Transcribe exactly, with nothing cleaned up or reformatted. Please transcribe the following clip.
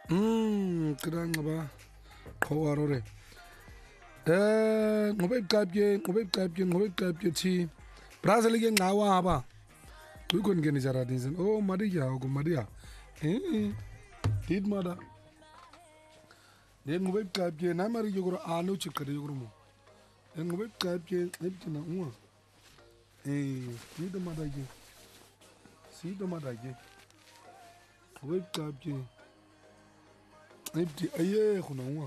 Hmm, kira ngaba qawarore. Eh, ngobe iqapye, ngobe iqapye, ngobe iqapye thi. Brazil ke ngawa ba. Uyikho ngene jara dinsen. Oh, Maria, ko Maria. Eh, did mother. Den ngobe iqapye na mari yogoro alo chikade yogoro mo. En ngobe iqapye ebtina unwa. Eh, ni do mother ke. Si do mother ke. Ngobe iqapye. Ebti aye khona unwa.